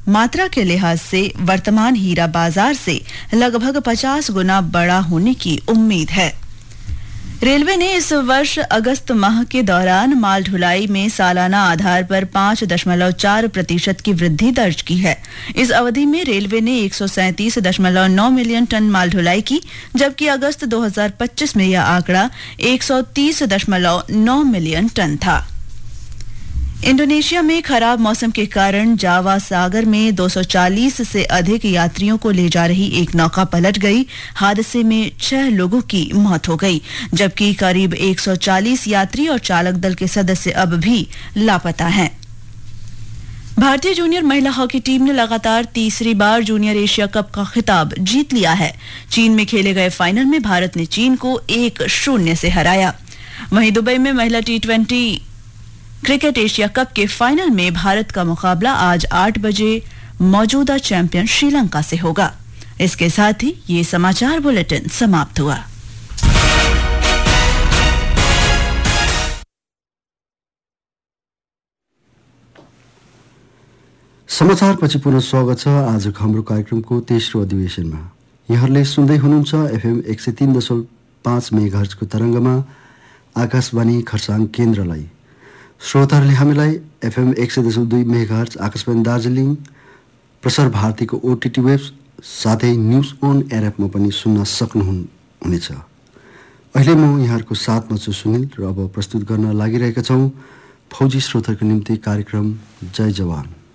मात्रा के लिहाज से वर्तमान हीरा बाजार से लगभग 50 गुना बड़ा होने की उम्मीद है। रेलवे ने इस वर्ष अगस्त माह के दौरान माल ढुलाई में सालाना आधार पर 5.4% की वृद्धि दर्ज की है। इस अवधि में रेलवे ने 137.9 मिलियन टन माल ढुलाई की, जबकि अगस्त 2025 में यह आंकड़ा 130.9 मिलियन टन था। इंडोनेशिया में खराब मौसम के कारण जावा सागर में 240 से अधिक यात्रियों को ले जा रही एक नौका पलट गई। हादसे में 6 लोगों की मौत हो गई, जबकि करीब 140 यात्री और चालक दल के सदस्य अब भी लापता हैं। भारतीय जूनियर महिला हॉकी टीम ने लगातार तीसरी बार जूनियर एशिया कप का खिताब जीत लिया है। चीन में खेले गए फाइनल में भारत ने चीन को 1-0 से हराया। वहीं दुबई में महिला T20 क्रिकेट एशिया कप के फाइनल में भारत का मुकाबला आज 8 बजे मौजूदा चैंपियन श्रीलंका से होगा। इसके साथ ही ये समाचार बुलेटिन समाप्त हुआ। समाचारपछि पुनः स्वागत छ आजको हाम्रो कार्यक्रमको तेस्रो अधिवेशनमा। यहाँहरूले सुन्दै हुनुहुन्छ FM 103.5 मेगाहर्जको तरङ्गमा आकाशवाणी खरसाङ केन्द्रलाई। श्रोताहरूले हामीलाई FM 100.2 मेगाहर्ज आकाशवाणी दार्जिलिङ प्रसार भारतीको OTT वेब साथै न्युज अन एयर एपमा पनि सुन्न सक्नुहुनेछ। अहिले म यहाँहरूको साथमा छु सुनिल र अब प्रस्तुत गर्न लागिरहेका छौँ फौजी श्रोताहरूको निम्ति कार्यक्रम जय जवान।